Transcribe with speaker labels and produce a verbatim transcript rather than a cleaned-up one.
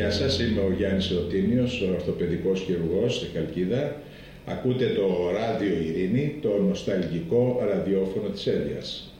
Speaker 1: Γεια σας, είμαι ο Γιάννης Ρωτίνιος, ο ορθοπαιδικός χειρουργός στη Χαλκίδα. Ακούτε το Ράδιο Ειρήνη, το νοσταλγικό ραδιόφωνο της Ένδειας.